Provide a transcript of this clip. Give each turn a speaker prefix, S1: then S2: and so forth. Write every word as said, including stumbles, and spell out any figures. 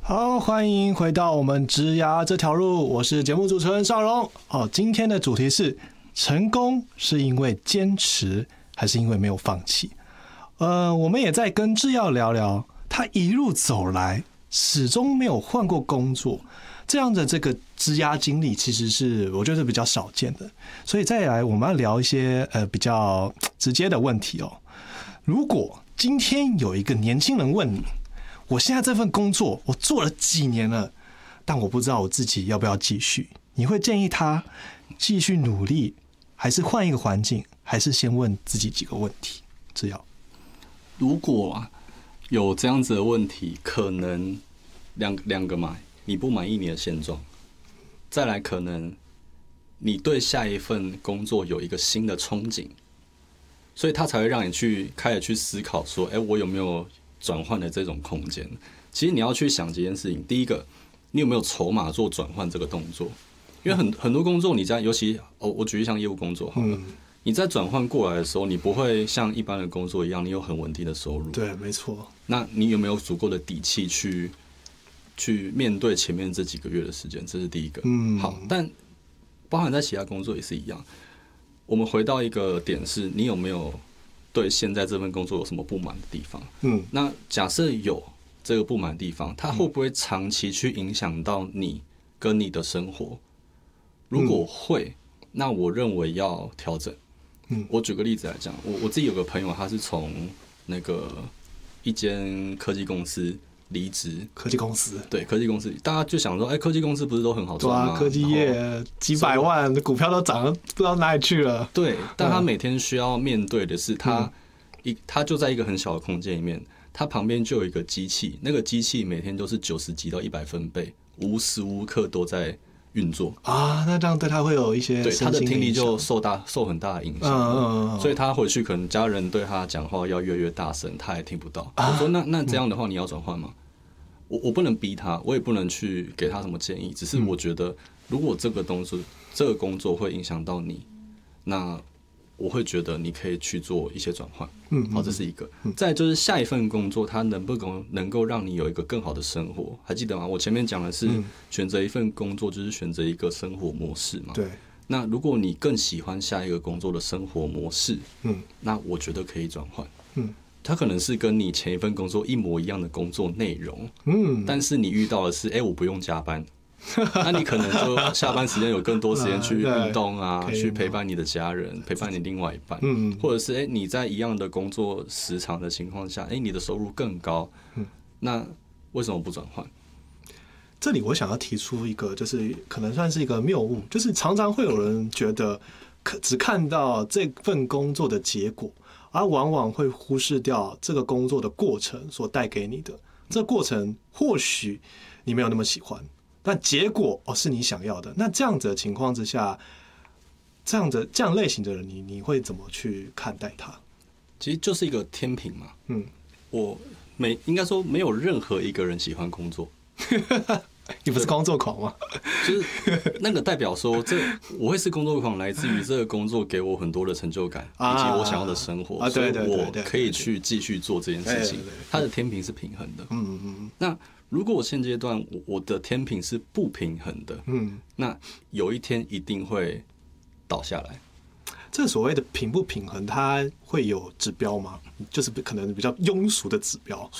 S1: 好，欢迎回到我们职涯这条路，我是节目主持人邵荣。哦，今天的主题是成功是因为坚持，还是因为没有放弃？呃，我们也在跟志耀聊聊，他一路走来始终没有换过工作，这样的这个职涯经历，其实是我觉得比较少见的。所以再来，我们要聊一些呃比较直接的问题哦。如果今天有一个年轻人问你，我现在这份工作我做了几年了，但我不知道我自己要不要继续，你会建议他继续努力，还是换一个环境，还是先问自己几个问题？只要
S2: 如果啊有这样子的问题，可能两两个嘛，你不满意你的现状，再来可能你对下一份工作有一个新的憧憬，所以他才会让你去开始去思考说，哎、欸，我有没有转换的这种空间？其实你要去想几件事情。第一个，你有没有筹码做转换这个动作？因为很很多工作你在，尤其哦，我举例像业务工作好了，嗯、你在转换过来的时候，你不会像一般的工作一样，你有很稳定的收入。
S1: 对，没错。
S2: 那你有没有足够的底气去去面对前面这几个月的时间？这是第一个。嗯，好，但包含在其他工作也是一样。我们回到一个点是，你有没有对现在这份工作有什么不满的地方？嗯，那假设有这个不满的地方，它会不会长期去影响到你跟你的生活？如果会，那我认为要调整。嗯，我举个例子来讲，我我自己有个朋友，他是从那个一间科技公司离职。
S1: 科技公司，
S2: 对，科技公司，大家就想说，哎、欸，科技公司不是都很好赚吗？
S1: 对啊，科技业几百万的股票都涨了，不知道哪里去了。
S2: 对，但他每天需要面对的是他。嗯一，他就在一个很小的空间里面，他旁边就有一个机器，那个机器每天都是九十几到一百分贝，无时无刻都在运作
S1: 啊。那这样对他会有一些
S2: 对他的听力就受大受很大的影响。嗯嗯嗯。所以他回去可能家人对他讲话要越来越大声，他也听不到。啊、我说那那这样的话你要转换吗？我我不能逼他，我也不能去给他什么建议，只是我觉得如果这个东西这个工作会影响到你，那我会觉得你可以去做一些转换，嗯，好，这是一个。再来就是下一份工作，它能不能能够让你有一个更好的生活？还记得吗？我前面讲的是选择一份工作，就是选择一个生活模式嘛。
S1: 对。
S2: 那如果你更喜欢下一个工作的生活模式，嗯，那我觉得可以转换，嗯，它可能是跟你前一份工作一模一样的工作内容，嗯，但是你遇到的是，哎、欸，我不用加班。那你可能就下班时间有更多时间去运动啊，去陪伴你的家人，陪伴你另外一半，嗯，或者是哎、欸、你在一样的工作时长的情况下，哎、欸、你的收入更高，嗯，那为什么不转换？
S1: 这里我想要提出一个，就是可能算是一个谬误，就是常常会有人觉得只看到这份工作的结果，而往往会忽视掉这个工作的过程所带给你的。这过程或许你没有那么喜欢。但结果哦是你想要的，那这样子的情况之下，这样的这样类型的人，你你会怎么去看待他？
S2: 其实就是一个天平嘛。嗯，我没应该说没有任何一个人喜欢工作。
S1: 你不是工作狂吗？
S2: 就是那个代表说，这我会是工作狂，来自于这个工作给我很多的成就感，以及我想要的生活，
S1: 啊、
S2: 所以我可以去继续做这件事情。它的天平是平衡的。嗯嗯。那如果我现阶段我的天平是不平衡的，嗯，那有一天一定会倒下来。
S1: 这所谓的平不平衡，它会有指标吗？就是可能比较庸俗的指标。